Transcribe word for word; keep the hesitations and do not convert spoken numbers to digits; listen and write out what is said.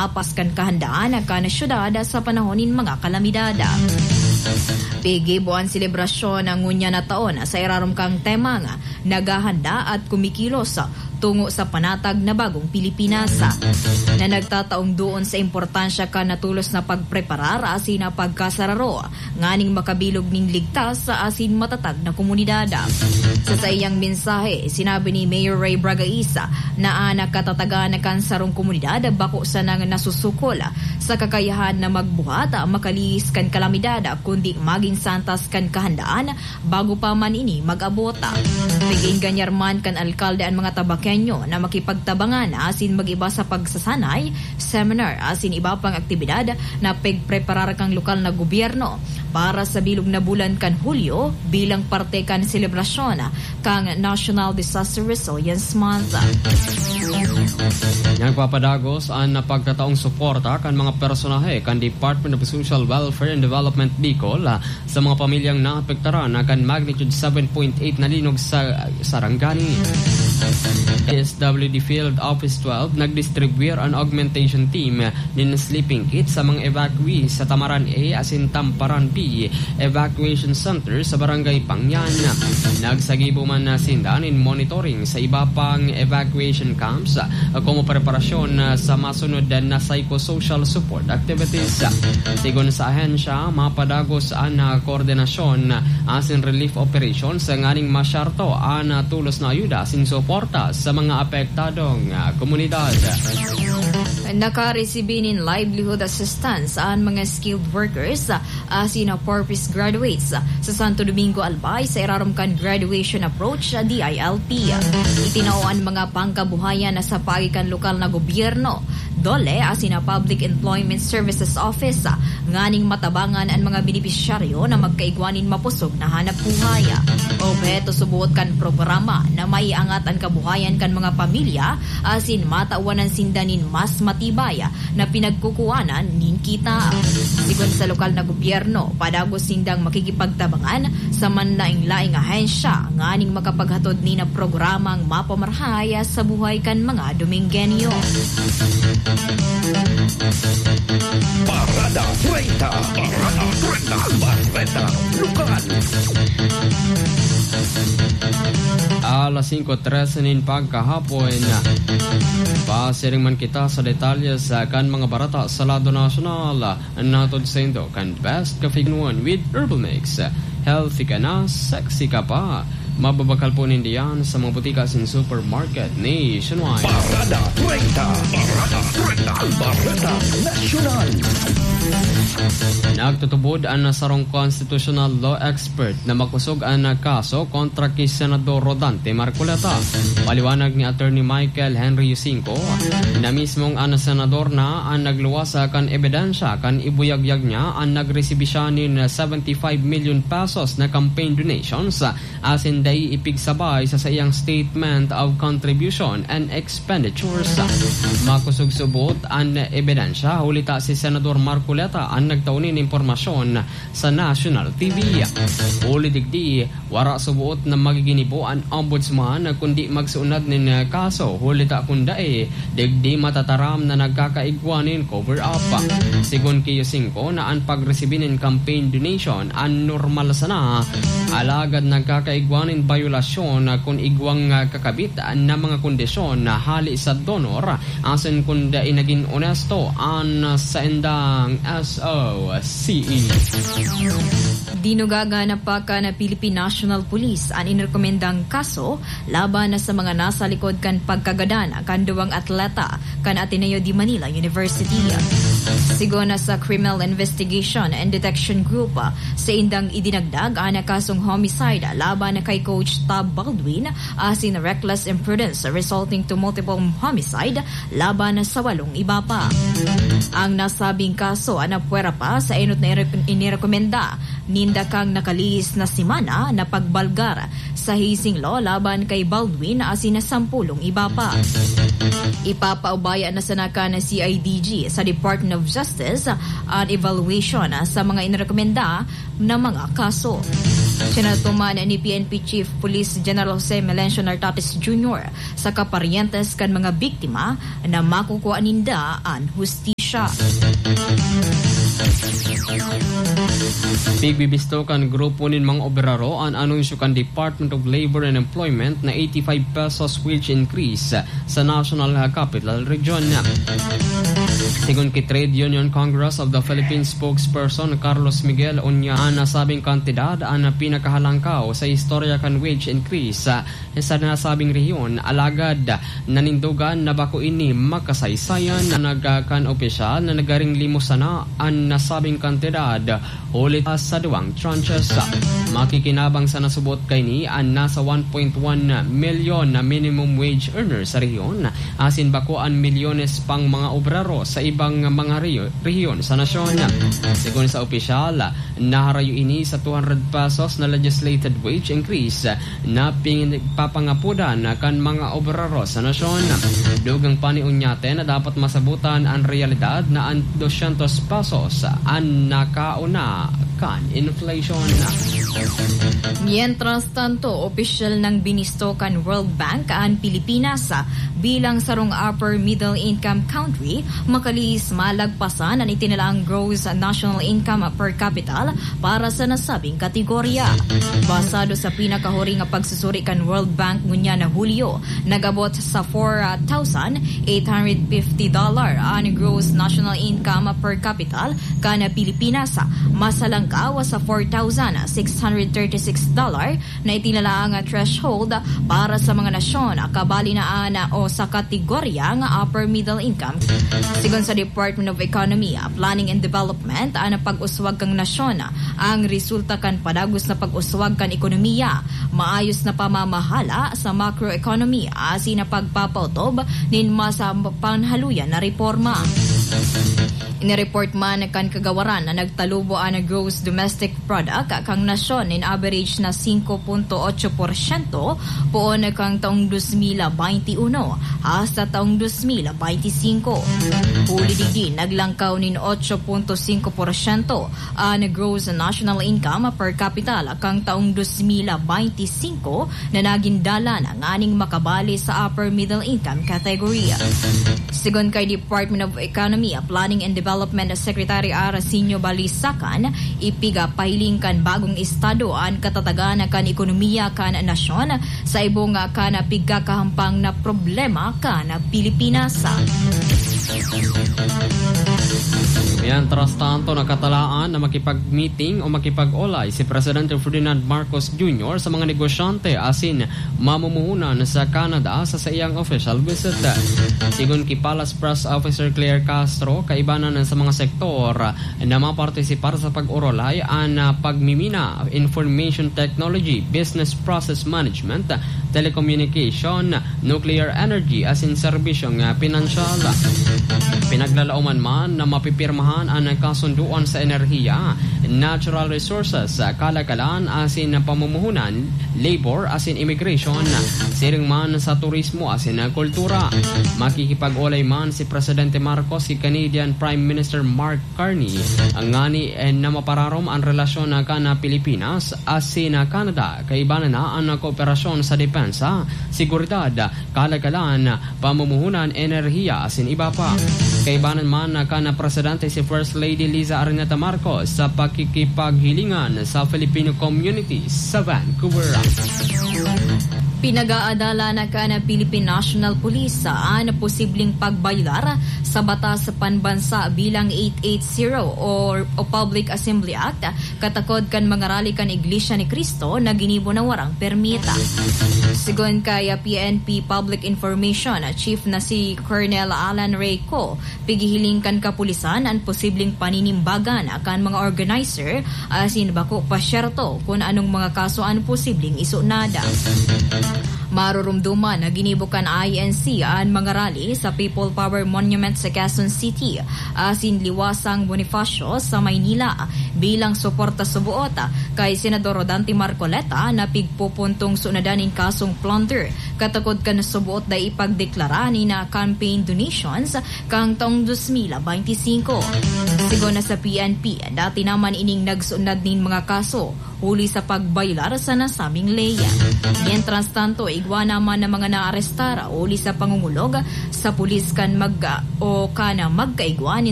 apas kan kahandaan kan syudad sa panahonin mga kalamidada. Pigibuan selebrasyon ng ngunya na taon sa irarom kang tema nga nagahanda at kumikilos tungo sa panatag na bagong Pilipinas na nagtataong doon sa importansya ka natulos na pagpreparar asin na pagkasararo nganing makabilog ning ligtas sa asin matatag na komunidad. Sa sa iyang mensahe, sinabi ni Mayor Ray Bragaisa na anak katatagan na kansarong komunidad bako sa nang nasusukol sa kakayahan na magbuhat makalis kan kalamidad kundi maging santas kan kahandaan bago pa man ini mag-abota. Tiging ganyarman kan alkalde ang mga tabakenyo na makipagtabangan asin mag-iba sa pagsasanay, seminar asin iba pang aktibidad na pagpreparar kang lokal na gobyerno para sa bilog na bulan kan Hulyo bilang parte kan selebrasyon kang National Disaster Resilience Month. Nagpapadagos ang napagtataong suporta kan mga personahe kan Department of Social Welfare and Development Bicol sa mga pamilyang naapektaran na kan magnitude seven point eight na linog sa Sarangani. S W D Field Office twelve nagdistribute an augmentation team din sleeping kit sa mga evacuee sa Tamaran A asin Tamparan B evacuation center sa Barangay Pangyan. Nagsagibo man na sindan in monitoring sa iba pang evacuation camps como preparasyon sa masunod na psychosocial support activities. Sigon sa ahensya, mapadagos ang koordinasyon asin relief operations sa nganing masyarto ang tulos na ayuda asin suporta sa mga apektadong komunidad. Nakaresibinin livelihood assistance ang mga skilled workers asin na purpose graduates sa Santo Domingo Albay sa irarumkan graduation approach D I L P. Itinawaan mga pangkabuhayan na sa pagikan lokal na gobyerno, dole asin na Public Employment Services Office nganing matabangan ang mga benepisyaryo na magkaigwanin mapusog na hanap buhay. Objeto subuot kan programa na maiangat ang kabuhayan kan mga pamilya asin matauwanan sindanin mas matibay na pinagkukuhanan nin kita. Sigon sa lokal na gobyerno, padagos sindang makikipagtabangan sa manlaing-laing ahensya nganing makapaghatod ni na programang mapamarhay sa buhay kan mga Domingenyo. Parada treinta, Parada treinta, Barreta Lokal. Alas cinco trese nin pagkahapon. Pasiring man kita sa detalye sa kan mga barata sa lado nasyonal. Natod sa indo kan best kafignuan with Herbal Mix. Healthy ka na, sexy ka pa. Mababakal po nindiyan sa mga butika sin supermarket nationwide. Parada treinta, Parada treinta, Barreta National. Nagtutubod ang nasarong constitutional law expert na makusog ang kaso kontra kay Senador Rodante Marcoleta. Paliwanag ni Attorney Michael Henry Yusinko na mismong ang senador na ang nagluwas kan ebidensya kan ibuyagyag niya ang nagresibisyanin seventy-five million pesos na campaign donations asin day ipigsabay sa sayang statement of contribution and expenditures. Makusog subot ang ebidensya hulita si Senador Marcoleta ang nagtaunin impormasyon sa National T V. Uli digdi, wara subuot na magiginibo ang ombudsman kundi magsuunad nin kaso hulita kunda e digdi matataram na nagkakaigwanin cover up. Sigon kay Yusinko na ang pagresibinin campaign donation ang normal sana alagad nagkakaigwanin violasyon kung igwang kakabit na mga kondisyon na hali sa donor asin kunda inaging honesto an sa endang S O C E. Dinugaga na pa ka na Philippine National Police ang inirekomendang kaso laban na sa mga nasa likod kan pagkagadan kan duwang atleta kan Ateneo de Manila University. Sigon na sa Criminal Investigation and Detection Group sa indang idinagdag ang kasong homicide laban na kay Coach Tab Baldwin asin reckless imprudence resulting to multiple homicide laban sa walong iba pa. Ang nasabing kaso ang napuwera pa sa inot na inirekomenda ninda kang nakalihis na simana na pagbalgar sa hising law laban kay Baldwin asin na sampulong iba pa. Ipapaubaya na sa naka na C I D G sa Department of Justice ang evaluation sa mga inirekomenda na mga kaso. Sinatuman ni P N P Chief Police General Jose Melencio Nartates Junior sa kaparientes kan mga biktima na makukuha ninda ang hustisya. siya. Pigbibisto kan grupo nin mga obrero ang anunsyo kan Department of Labor and Employment na eighty-five pesos wage increase sa National Capital Region. Sigon kay Trade Union Congress of the Philippines spokesperson Carlos Miguel Unya, ang nasabing kantidad ang pinakahalangkaw sa istorya kan wage increase sa nasabing rehiyon. Alagad nanindugan na bako ini makasaysayan na nagkan opisyal na nagaring limusana ang nasabing kantidad ulit sa duwang tranches. Makikinabang sa nasubot kay ni ang nasa one point one milyon na minimum wage earners sa rehiyon, asin bako ang milyones pang mga obrero sa ibang mga rehiyon sa nasyon. Sigon sa opisyal, naharayo ini sa two hundred pesos na legislated wage increase na pingpapangapudan kan mga obrero sa nasyon. Dugang paniunyate na dapat masabutan ang realidad na ang two hundred pesos ang nakauna kan inflation. Mientras tanto, opisyal ng binisto kan World Bank ang Pilipinas bilang sarong upper middle income country, makalis malagpasan ang itinalaang gross national income per capita para sa nasabing kategorya. Basado sa pinakahuri nga pagsusuri kan World Bank ngunya na Hulyo, nagabot sa four thousand eight hundred fifty dollars ang gross national income per capita kan Pilipinas, masalangkaw sa four thousand six hundred thirty-six dollars na itinalaang threshold para sa mga nasyon kabali na ana o sa kategorya nga upper middle income. Sigon sa Department of Economy, Planning and Development, ang pag-uswag kang nasyon ang resulta kan padagos na pag-uswag kan ekonomiya, maayos na pamamahala sa macroeconomy asin na pagpapautob nin masa panhaluyan na reforma. Inireport man kan kagawaran na nagtalubo ang gross domestic product kang nasyon in average na five point eight porsyento poon kang taong twenty twenty-one hasta taong twenty twenty-five. Huli din naglangkaw nin eight point five porsyento ang gross national income per capita kang taong twenty twenty-five na nagindala ng aning makabali sa upper middle income category. Sigon kay Department of Economy, Planning and Development Secretary Aracino Balisacan, ipiga pahiling kan bagong estado ang katatagan kan ekonomiya kan nasyon sa ibong kan pigkakahampang na problema kan Pilipinas. Mientras tanto, nakatalaan na makipag-meeting o makipag-olay si Presidente Ferdinand Marcos Junior sa mga negosyante asin mamumuhunan sa Canada sa sayang official visit. Sigon kay Palace Press Officer Claire Castro, kaibanan sa mga sektor na mapartisipar sa pag-urolay ang pagmimina, information technology, business process management, telecommunication, nuclear energy asin serbisyong pinansyal. Pinaglalauman man na mapipirmahan ang kasunduan sa enerhiya, natural resources, kalakalan asin pamumuhunan, labor asin immigration, siring man sa turismo asin kultura. Makikipag-olay man si Presidente Marcos si Canadian Prime Minister Mark Carney ang ngani na mapararom ang relasyon na kana Pilipinas asin Canada, kaibanan na ang kooperasyon sa depensa, seguridad, kalakalan, pamumuhunan, enerhiya asin iba pa. Kaibanan man na kana Presidente si First Lady Liza Araneta Marcos sa pakikipaghilingan sa Filipino community sa Vancouver. Pinag-aadala na ka na Philippine National Police sa na posibleng pagbaylar sa batas sa panbansa bilang eight eighty or o Public Assembly Act katakod kan mga rally kan Iglesia ni Cristo na ginibo na warang permita. Sigon kay P N P Public Information Chief na si Colonel Alan Reyco, pigihiling kan kapulisan ang posibleng paninimbagan akan mga organizer asin bako pasyerto kung anong mga kaso ang posibleng isunada. Marurumduman na ginibukan I N C ang mga rally sa People Power Monument sa Quezon City asin Liwasang Bonifacio sa Maynila bilang suporta sa buota kay Senador Rodante Marcoleta na pigpupuntong sunadanin kasong plunder katakod ka na subuot da ipagdeklara ni na campaign donations kang taong twenty twenty-five. Sigon na sa P N P, dati naman ining nagsunod nin mga kaso huli sa pagbaylar sa nasabing leya. Mientras tanto, igwa naman ng mga naarestara uli sa pangungulog sa pulis kan magka o kana magkaigwa ni